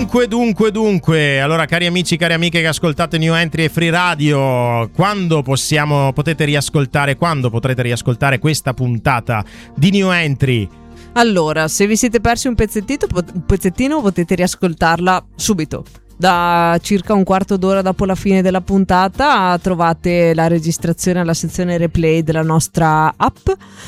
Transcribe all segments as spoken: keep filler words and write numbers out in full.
Dunque, dunque, dunque, allora cari amici, cari amiche che ascoltate New Entry e Free Radio, quando possiamo, potete riascoltare, quando potrete riascoltare questa puntata di New Entry? Allora, se vi siete persi un pezzettino, un pezzettino potete riascoltarla subito. Da circa un quarto d'ora dopo la fine della puntata trovate la registrazione alla sezione replay della nostra app,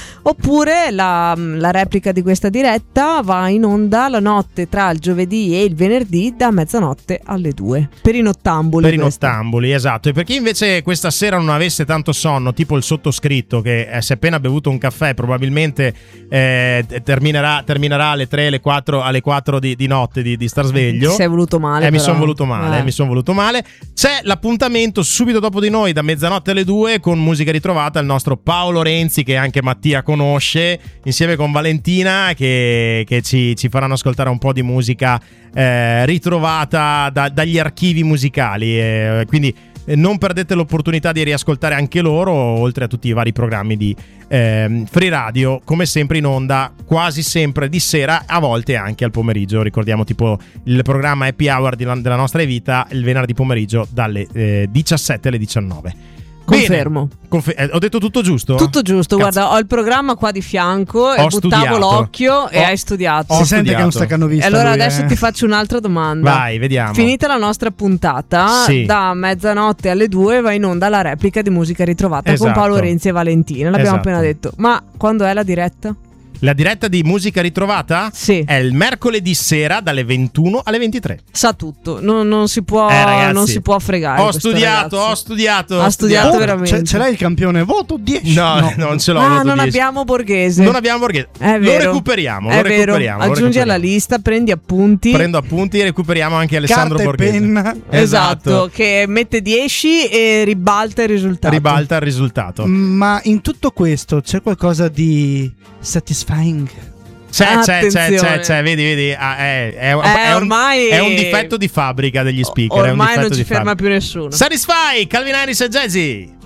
oppure la, la replica di questa diretta va in onda la notte tra il giovedì e il venerdì da mezzanotte alle due per i nottambuli. Per i nottambuli, esatto. E per chi invece questa sera non avesse tanto sonno, tipo il sottoscritto che eh, si è appena bevuto un caffè, probabilmente eh, terminerà, terminerà alle tre, alle quattro, alle quattro di, di notte di, di star sveglio. Ti sei voluto male, eh, mi però. sono voluto male, eh. eh, mi sono voluto male. C'è l'appuntamento subito dopo di noi da mezzanotte alle due con musica ritrovata, il nostro Paolo Renzi che anche Mattia conosce, insieme con Valentina che, che ci, ci faranno ascoltare un po' di musica eh, ritrovata da, dagli archivi musicali, eh, quindi eh, non perdete l'opportunità di riascoltare anche loro, oltre a tutti i vari programmi di eh, Free Radio, come sempre in onda quasi sempre di sera, a volte anche al pomeriggio. Ricordiamo tipo il programma Happy Hour di la, della nostra vita il venerdì pomeriggio dalle eh, diciassette alle diciannove. Confermo. Confer- eh, ho detto tutto giusto? Tutto giusto. Cazzo. Guarda, ho il programma qua di fianco e ho buttavo studiato. l'occhio ho, e hai studiato. Si ho sente studiato. che è un staccanovista. E allora lui, adesso eh. ti faccio un'altra domanda. Vai, vediamo. Finita la nostra puntata, sì. da mezzanotte alle due va in onda la replica di musica ritrovata esatto. con Paolo Renzi e Valentina. L'abbiamo esatto. appena detto. Ma quando è la diretta? La diretta di musica ritrovata? Sì. È il mercoledì sera dalle ventuno alle ventitré. Sa tutto, non, non si può eh, ragazzi, non si può fregare. Ho studiato, ragazzo. ho studiato. Ha studiato Oh, veramente. ce, ce l'hai il campione voto dieci? No, no. non ce l'ho. Ah, voto non dieci. abbiamo Borghese. Non abbiamo Borghese. È Lo vero. recuperiamo. È lo vero. recuperiamo. lo Aggiungi recuperiamo. alla lista, prendi appunti. Prendo appunti e recuperiamo anche Alessandro Carta e Borghese. penna. Esatto, che mette dieci e ribalta il risultato. Ribalta il risultato. Ma in tutto questo c'è qualcosa di satisfying? C'è, c'è, c'è, Attenzione. c'è, c'è, vedi, vedi. Ah, è, è, Eh, è, un, ormai- è un difetto di fabbrica degli speaker. è un Ormai difetto non ci di ferma fabbrica. più nessuno. Satisfy, Calvin Harris e Jay-Z.